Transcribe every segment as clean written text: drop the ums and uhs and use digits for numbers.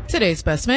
Today's best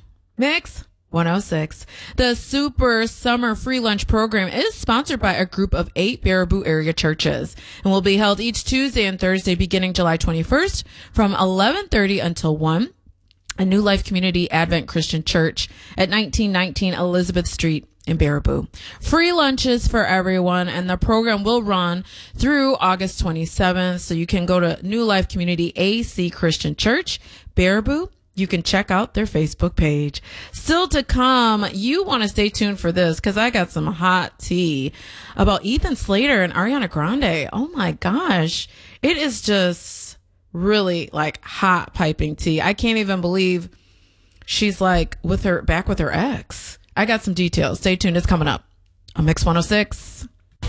Mix 106. The Super Summer Free Lunch Program is sponsored by a group of 8 Baraboo area churches and will be held each Tuesday and Thursday beginning July 21st from 11:30 until 1. A New Life Community Advent Christian Church at 1919 Elizabeth Street in Baraboo. Free lunches for everyone, and the program will run through August 27th. So you can go to New Life Community AC Christian Church, Baraboo. You can check out their Facebook page. Still to come, you want to stay tuned for this because I got some hot tea about Ethan Slater and Ariana Grande. Oh my gosh. It is just really like hot piping tea. I can't even believe she's like back with her ex. I got some details. Stay tuned. It's coming up on Mix 106.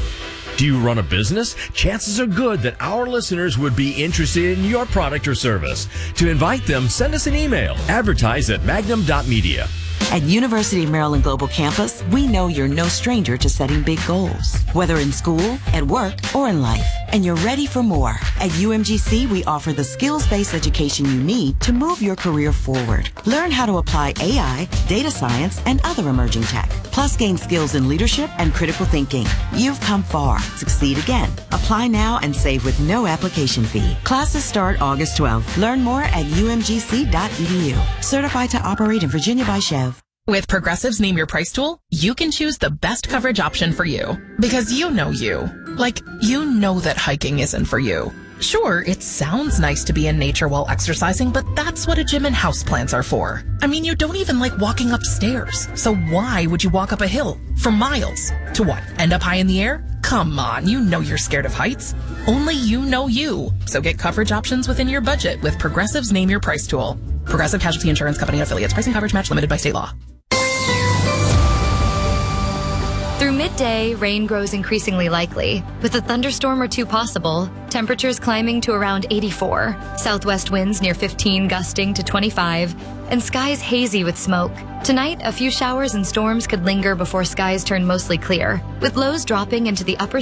Do you run a business? Chances are good that our listeners would be interested in your product or service. To invite them, send us an email. Advertise@magnum.media. At University of Maryland Global Campus, we know you're no stranger to setting big goals, whether in school, at work, or in life, and you're ready for more. At UMGC, we offer the skills-based education you need to move your career forward. Learn how to apply AI, data science, and other emerging tech, plus gain skills in leadership and critical thinking. You've come far. Succeed again. Apply now and save with no application fee. Classes start August 12th. Learn more at umgc.edu. Certified to operate in Virginia by Chev. With Progressive's Name Your Price tool, you can choose the best coverage option for you. Because you know you. Like, you know that hiking isn't for you. Sure, it sounds nice to be in nature while exercising, but that's what a gym and houseplants are for. I mean, you don't even like walking upstairs. So why would you walk up a hill for miles? To what? End up high in the air? Come on, you know you're scared of heights. Only you know you. So get coverage options within your budget with Progressive's Name Your Price tool. Progressive Casualty Insurance Company and affiliates. Pricing coverage match limited by state law. Through midday, rain grows increasingly likely, with a thunderstorm or two possible, temperatures climbing to around 84, southwest winds near 15 gusting to 25, and skies hazy with smoke. Tonight, a few showers and storms could linger before skies turn mostly clear, with lows dropping into the upper